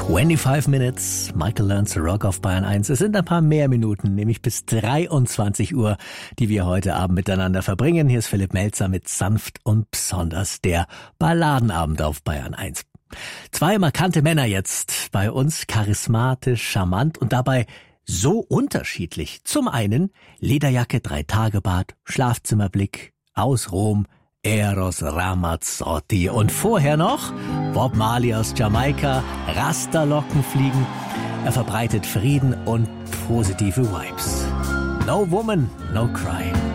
25 Minutes, Michael Learns to Rock auf Bayern 1. Es sind ein paar mehr Minuten, nämlich bis 23 Uhr, die wir heute Abend miteinander verbringen. Hier ist Philipp Melzer mit Sanft und Besonders, der Balladenabend auf Bayern 1. Zwei markante Männer jetzt bei uns, charismatisch, charmant und dabei so unterschiedlich. Zum einen Lederjacke, 3-Tage-Bart, Schlafzimmerblick, aus Rom, Eros Ramazzotti. Und vorher noch Bob Marley aus Jamaika, Rasterlocken fliegen. Er verbreitet Frieden und positive Vibes. No Woman, No Cry.